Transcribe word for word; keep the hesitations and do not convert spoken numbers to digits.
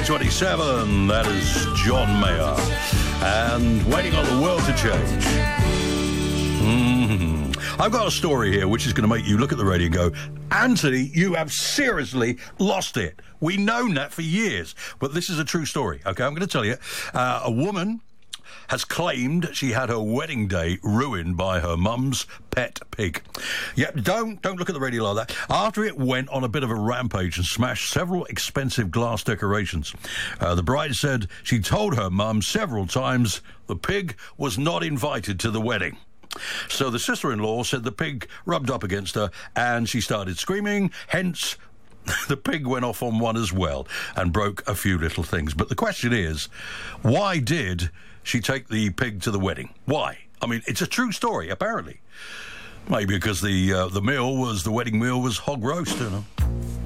twenty-seven, that is John Mayer. And Waiting on the World to Change. Mm-hmm. I've got a story here which is going to make you look at the radio and go, Anthony, you have seriously lost it. We've known that for years. But this is a true story, OK? I'm going to tell you. Uh, a woman has claimed she had her wedding day ruined by her mum's pet pig. Yeah, don't don't look at the radio like that. After it went on a bit of a rampage and smashed several expensive glass decorations, uh, the bride said she told her mum several times the pig was not invited to the wedding. So the sister-in-law said the pig rubbed up against her and she started screaming, hence the pig went off on one as well and broke a few little things. But the question is, why did she take the pig to the wedding? Why? I mean, it's a true story, apparently. Maybe because the uh, the meal was, the wedding meal was hog roast, you know.